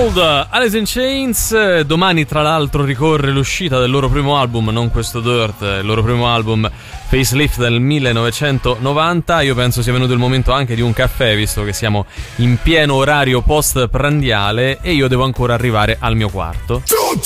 Cold, Alice in Chains. Domani tra l'altro ricorre l'uscita del loro primo album, non questo Dirt, il loro primo album Facelift del 1990. Io penso sia venuto il momento anche di un caffè, visto che siamo in pieno orario post prandiale e io devo ancora arrivare al mio quarto.